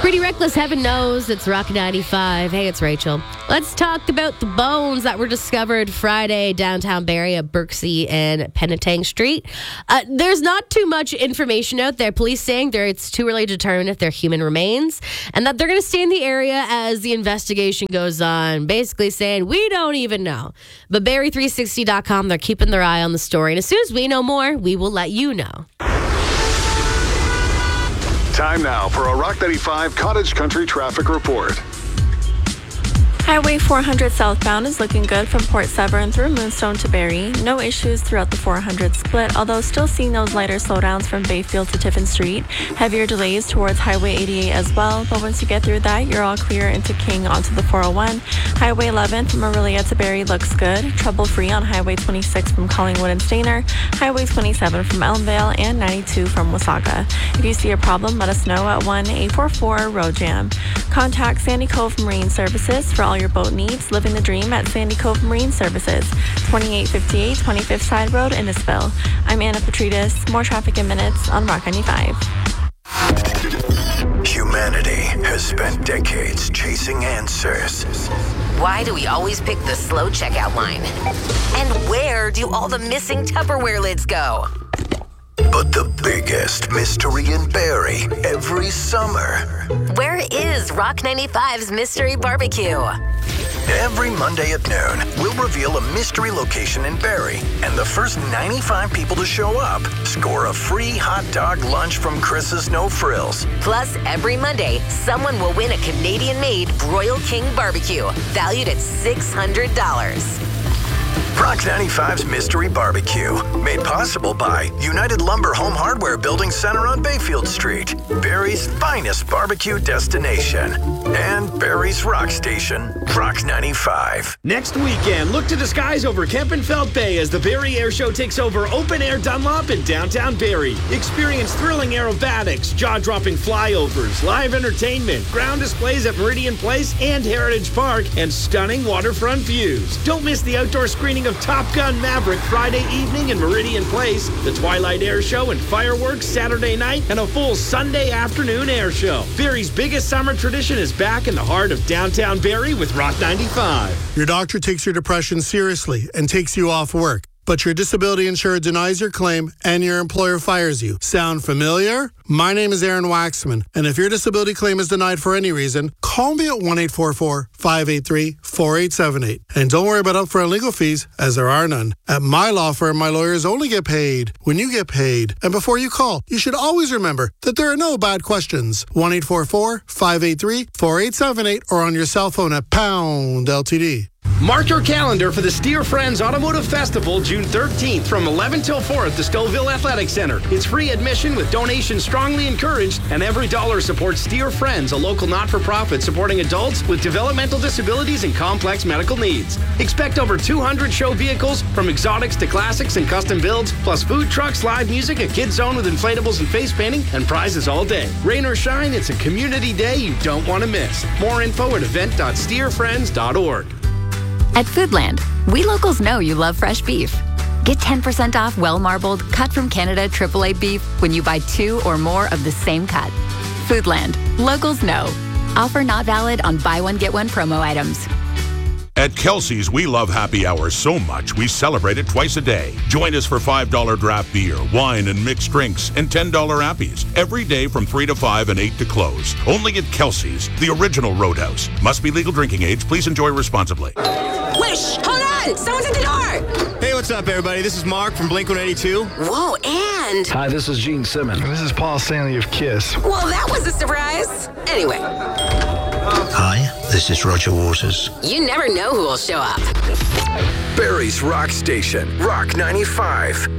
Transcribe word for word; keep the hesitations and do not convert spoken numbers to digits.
Pretty Reckless, heaven knows. It's Rock ninety-five. Hey, it's Rachel. Let's talk about the bones that were discovered Friday downtown Barrie at Berksey and Penetang Street. Uh, there's not too much information out there. Police saying there it's too early to determine if they're human remains and that they're going to stay in the area as the investigation goes on. Basically saying we don't even know. But Barrie three sixty dot com, they're keeping their eye on the story. And as soon as we know more, we will let you know. Time now for a Rock ninety-five Cottage Country Traffic Report. Highway four hundred southbound is looking good from Port Severn through Moonstone to Barrie. No issues throughout the four hundred split, although still seeing those lighter slowdowns from Bayfield to Tiffin Street. Heavier delays towards Highway eighty-eight as well, but once you get through that, you're all clear into King onto the four oh one. Highway eleven from Orillia to Barrie looks good. Trouble-free on Highway twenty-six from Collingwood and Stainer, Highway twenty-seven from Elmvale, and ninety-two from Wasaga. If you see a problem, let us know at one eight four four road jam. Contact Sandy Cove Marine Services for all your boat needs. Living the dream at Sandy Cove Marine Services, twenty-eight fifty-eight twenty-fifth Side Road, Innisfil. I'm Anna Petridis. More traffic in minutes on Rock ninety-five. Humanity has spent decades chasing answers. Why do we always pick the slow checkout line? And where do all the missing Tupperware lids go? But the biggest mystery in Barrie every summer. Where is Rock ninety-five's Mystery Barbecue? Every Monday at noon, we'll reveal a mystery location in Barrie, and the first ninety-five people to show up score a free hot dog lunch from Chris's No Frills. Plus, every Monday, someone will win a Canadian-made Broil King Barbecue, valued at six hundred dollars. Rock ninety-five's Mystery Barbecue, made possible by United Lumber Home Hardware Building Center on Bayfield Street, Barrie's finest barbecue destination, and Barrie's rock station, Rock ninety-five. Next weekend, look to the skies over Kempenfelt Bay as the Barrie Air Show takes over Open Air Dunlop in downtown Barrie. Experience thrilling aerobatics, jaw-dropping flyovers, live entertainment, ground displays at Meridian Place and Heritage Park, and stunning waterfront views. Don't miss the outdoor screening of Top Gun Maverick Friday evening in Meridian Place, the Twilight Air Show and fireworks Saturday night, and a full Sunday afternoon air show. Barrie's biggest summer tradition is back in the heart of downtown Barrie with Rock ninety-five. Your doctor takes your depression seriously and takes you off work, but your disability insurer denies your claim and your employer fires you. Sound familiar? My name is Aaron Waxman, and if your disability claim is denied for any reason, call me at one eight four four, five eight three, four eight seven eight. And don't worry about upfront legal fees, as there are none. At my law firm, my lawyers only get paid when you get paid. And before you call, you should always remember that there are no bad questions. one eight four four, five eight three, four eight seven eight or on your cell phone at pound L T D. Mark your calendar for the Steer Friends Automotive Festival June thirteenth from eleven till four at the Stouffville Athletic Center. It's free admission with donations strongly encouraged, and every dollar supports Steer Friends, a local not-for-profit supporting adults with developmental disabilities and complex medical needs. Expect over two hundred show vehicles, from exotics to classics and custom builds, plus food trucks, live music, a kids zone with inflatables and face painting, and prizes all day. Rain or shine, it's a community day you don't want to miss. More info at event dot steer friends dot org. At Foodland, we locals know you love fresh beef. Get ten percent off well-marbled, cut from Canada triple A beef when you buy two or more of the same cut. Foodland, locals know. Offer not valid on buy one, get one promo items. At Kelsey's, we love happy hours so much, we celebrate it twice a day. Join us for five dollars draft beer, wine, and mixed drinks, and ten dollars appies. Every day from three to five and eight to close. Only at Kelsey's, the original Roadhouse. Must be legal drinking age. Please enjoy responsibly. Wish, hold on! Someone's at the door! Hey, what's up, everybody? This is Mark from Blink one eighty-two. Whoa, and... Hi, this is Gene Simmons. This is Paul Stanley of Kiss. Well, that was a surprise. Anyway. Hi, this is Roger Waters. You never know who will show up. Barrie's rock station, Rock ninety-five.